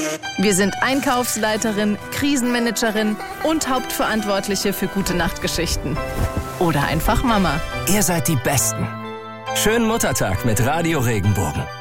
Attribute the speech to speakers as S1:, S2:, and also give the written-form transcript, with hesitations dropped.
S1: Wir sind Einkaufsleiterin, Krisenmanagerin und Hauptverantwortliche für Gute-Nacht-Geschichten. Oder einfach Mama.
S2: Ihr seid die Besten. Schönen Muttertag mit Radio Regenbogen.